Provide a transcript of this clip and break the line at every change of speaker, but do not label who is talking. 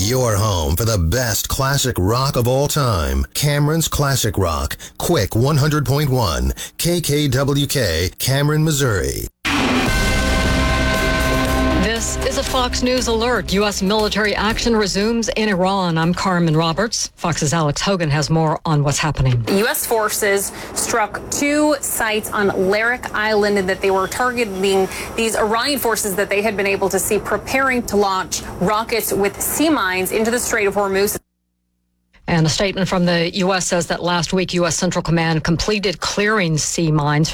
your home for the best classic rock of all time. Cameron's Classic Rock. Quick 100.1. KKWK, Cameron, Missouri.
This is a Fox News alert. U.S. military action resumes in Iran. I'm Carmen Roberts. Fox's Alex Hogan has more on what's happening.
U.S. forces struck 2 sites on Larik Island and that they were targeting these Iranian forces that they had been able to see preparing to launch rockets with sea mines into the Strait of Hormuz.
And a statement from the U.S. says that last week, U.S. Central Command completed clearing sea mines